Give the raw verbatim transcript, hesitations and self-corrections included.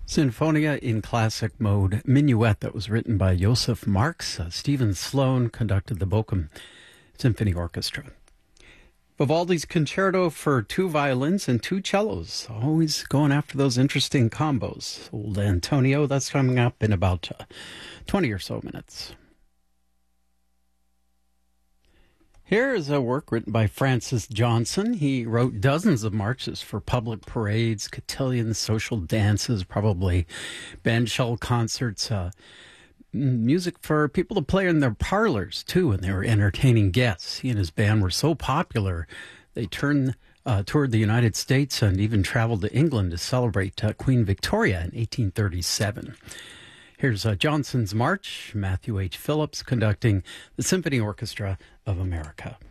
Sinfonia in classic mode, Minuet, that was written by Joseph Marx. Uh, Stephen Sloan conducted the Bochum Symphony Orchestra. Vivaldi's Concerto for two violins and two cellos, always going after those interesting combos. Old Antonio, that's coming up in about uh, twenty or so minutes. Here is a work written by Francis Johnson. He wrote dozens of marches for public parades, cotillions, social dances, probably bandshell concerts, uh, music for people to play in their parlors, too, and they were entertaining guests. He and his band were so popular, they turned uh, toward the United States and even traveled to England to celebrate uh, Queen Victoria in eighteen thirty-seven. Here's uh, Johnson's March, Matthew H. Phillips conducting the Symphony Orchestra of America.